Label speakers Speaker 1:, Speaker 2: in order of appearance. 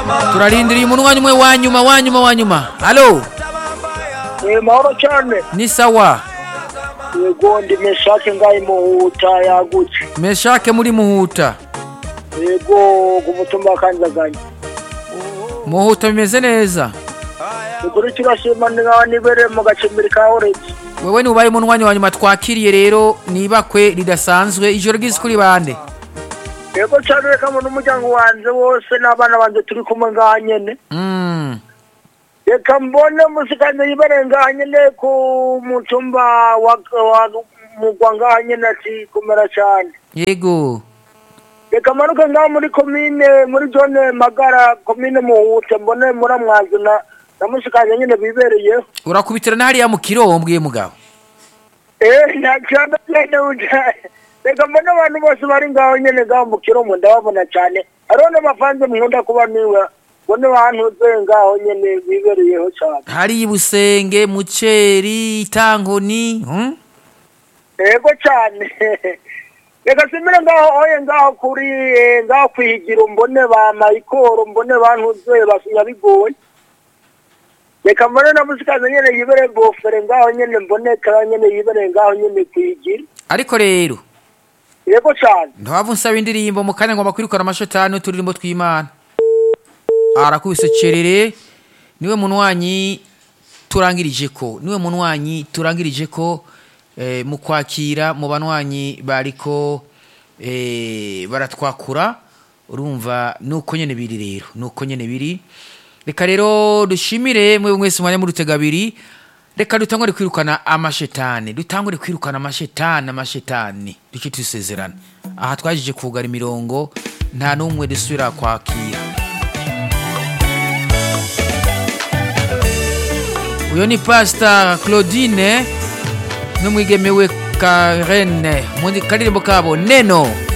Speaker 1: turarindiriye umunwanyi umwe wanyuma. Halo.
Speaker 2: Mahoro cyane.
Speaker 1: Ni sawa.
Speaker 2: Yego ndi Meshake ngayi Muhuta yagutse.
Speaker 1: Meshake muri Muhuta.
Speaker 2: Yego kumutumba kanzaganya.
Speaker 1: Muhuta bimeze neza.
Speaker 2: Ukuri kirashimana nibere mu gacimbiri ka Orange.
Speaker 1: Wewe ni ubaye umunwanyi wanyuma twakiriye rero nibakwe ridasanzwe ijoro ry'isukuri bande.
Speaker 2: Yego cyane reka mu n'umuryango wanje wose n'abana banje turi kumwe nganyene. Reka mbone musikanye yiberenganye ne ku mutumba wa mugwanganye nati kumera cyane.
Speaker 1: Yego.
Speaker 2: Reka manuka ngaho muri commune muri zone Magara commune Muhuta mbone muramwazi na musikanye nyene bibereye.
Speaker 1: Urakubitira na hariya mu Kirombwe mugabo.
Speaker 2: Ntacyanda cyane uja. Reka mbone abantu bose bari ngaho nyene ngaho mu Kirombwe ndababona cyane. Ariho n'amafanze nkunda kuba niwe. Bone bantu ngaho nyene bibereyeho cyane.
Speaker 1: Hari Busenge, Muceri, Tangoni,
Speaker 2: Yego cyane. Reka simire ngaho kuri ngaho kwihigiro mbone ba Mayikoro mbone bantu basunya bigoye. Reka mbone na musikaze nyene yibere bofere ngaho nyene mbone kara nyene yibere ngaho nyene kwihigiro.
Speaker 1: Ariko rero.
Speaker 2: Yego cyane.
Speaker 1: Ntawavu nsaba indirimbo mu kanya ngo makwirukana amashetani turirimbo tw'Imana. Arakubise cerere niwe munwanyi turangirije ko mu kwakira mu banwanyi bariko baratwakura urumva nuko nyene biri reka rero dushimire mwe mwese mwanya muri rutegabiri reka dutangure kwirukana amashetani duke tusezerana aha twajije kugara imirongo nta numwe dusubira kwakira. Uyo ni Pastor Claudine n'umwigemewe Karen mu karirimbo kabo Neno.